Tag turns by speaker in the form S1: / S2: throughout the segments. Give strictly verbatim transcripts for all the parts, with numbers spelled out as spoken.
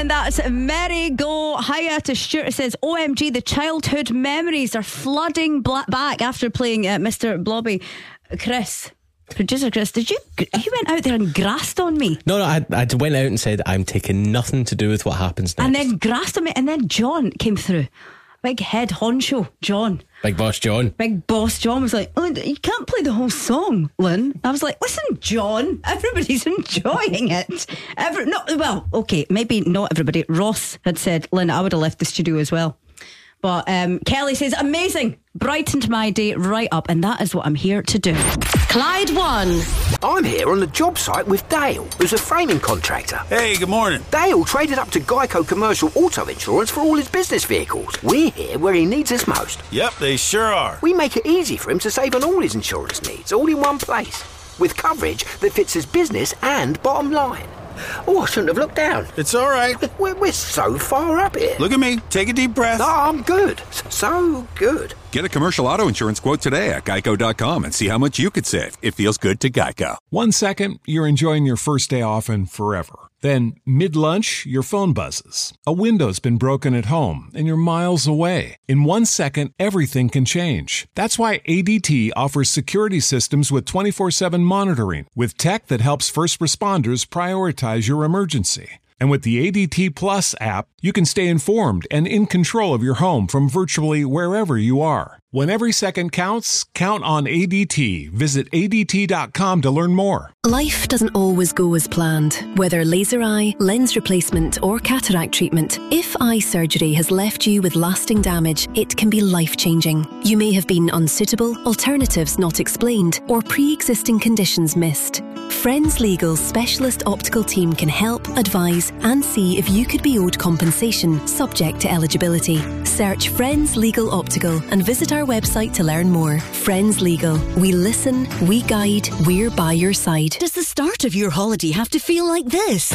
S1: And that's Merry Go. Hiya to Stuart. It says, O M G, the childhood memories are flooding back after playing uh, Mister Blobby. Chris, producer Chris, did you you went out there and grassed on me?
S2: No, no, I, I went out and said I'm taking nothing to do with what happens next.
S1: And then grassed on me. And then John came through. Big head honcho, John.
S2: Big boss John.
S1: Big boss John was like, oh, you can't play the whole song, Lynn. I was like, listen, John, everybody's enjoying it. Every, no, well, okay, maybe not everybody. Ross had said, Lynn, I would have left the studio as well. But um, Kelly says, amazing, brightened my day right up, and that is what I'm here to do.
S3: Clyde One.
S4: I'm here on the job site with Dale, who's a framing contractor.
S5: Hey, good morning.
S4: Dale traded up to Geico Commercial Auto Insurance for all his business vehicles. We're here where he needs us most.
S5: Yep, they sure are.
S4: We make it easy for him to save on all his insurance needs, all in one place, with coverage that fits his business and bottom line. Oh, I shouldn't have looked down.
S5: It's all right.
S4: We're, we're so far up here.
S5: Look at me. Take a deep breath.
S4: No, I'm good. So good.
S6: Get a commercial auto insurance quote today at geico dot com and see how much you could save. It feels good to Geico.
S7: One second, you're enjoying your first day off and forever. Then, mid-lunch, your phone buzzes. A window's been broken at home, and you're miles away. In one second, everything can change. That's why A D T offers security systems with twenty-four seven monitoring, with tech that helps first responders prioritize your emergency. And with the A D T Plus app, you can stay informed and in control of your home from virtually wherever you are. When every second counts, count on A D T. Visit A D T dot com to learn more.
S8: Life doesn't always go as planned. Whether laser eye, lens replacement or cataract treatment, if eye surgery has left you with lasting damage, it can be life-changing. You may have been unsuitable, alternatives not explained, or pre-existing conditions missed. Friends Legal's specialist optical team can help, advise and see if you could be owed compensation subject to eligibility. Search Friends Legal Optical and visit our website to learn more. Friends Legal. We listen, we guide, we're by your side.
S3: Does the start of your holiday have to feel like this?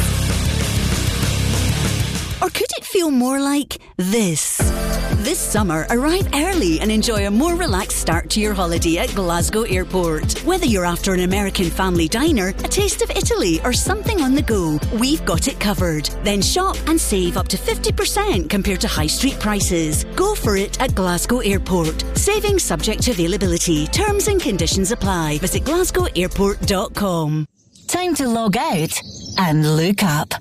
S3: Or could it feel more like this? This summer, arrive early and enjoy a more relaxed start to your holiday at Glasgow Airport. Whether you're after an American family diner, a taste of Italy, or something on the go, we've got it covered. Then shop and save up to fifty percent compared to high street prices. Go for it at Glasgow Airport. Saving subject to availability. Terms and conditions apply. Visit glasgow airport dot com.
S9: Time to log out and look up.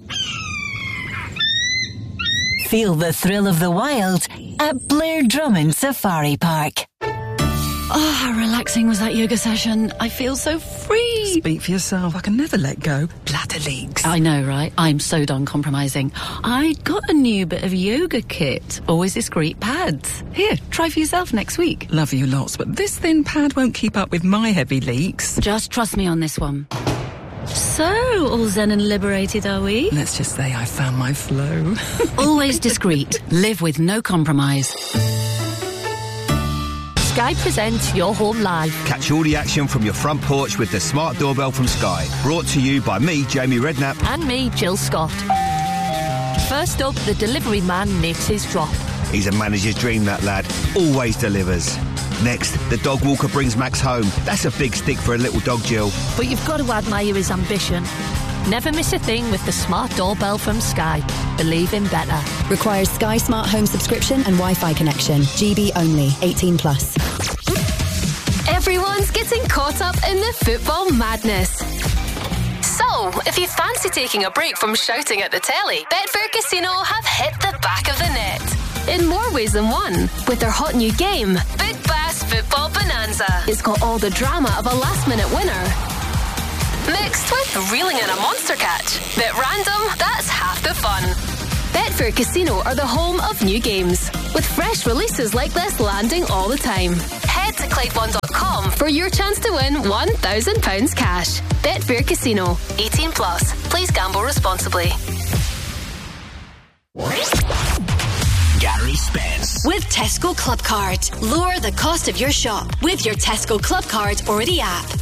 S9: Feel the thrill of the wild at Blair Drummond Safari Park.
S10: Oh, how relaxing was that yoga session. I feel so free.
S11: Speak for yourself. I can never let go. Bladder leaks.
S10: I know, right? I'm so done compromising. I got a new bit of yoga kit. Always discreet pads. Here, try for yourself next week.
S11: Love you lots, but this thin pad won't keep up with my heavy leaks.
S10: Just trust me on this one. So, all zen and liberated, are we?
S11: Let's just say I found my flow.
S10: Always discreet. Live with no compromise.
S12: Sky presents Your Home Live.
S13: Catch all the action from your front porch with the smart doorbell from Sky. Brought to you by me, Jamie Redknapp.
S12: And me, Jill Scott. First up, the delivery man makes his drop.
S13: He's a manager's dream, that lad. Always delivers. Next, the dog walker brings Max home. That's a big stick for a little dog, Jill.
S12: But you've got to admire his ambition. Never miss a thing with the smart doorbell from Sky. Believe in better.
S14: Requires Sky Smart Home subscription and Wi-Fi connection. G B only. eighteen plus.
S15: Everyone's getting caught up in the football madness. So, if you fancy taking a break from shouting at the telly, Betfair Casino have hit the back of the net. In more ways than one, with their hot new game, Big Bass Football Bonanza. It's got all the drama of a last-minute winner, mixed with reeling in a monster catch. Bit random, that's half the fun. Betfair Casino are the home of new games, with fresh releases like this landing all the time. Head to Clyde one dot com for your chance to win one thousand pounds cash. Betfair Casino. eighteen plus. Please gamble responsibly.
S3: Gary Spence. With Tesco Club Card. Lower the cost of your shop with your Tesco Club Card or the app.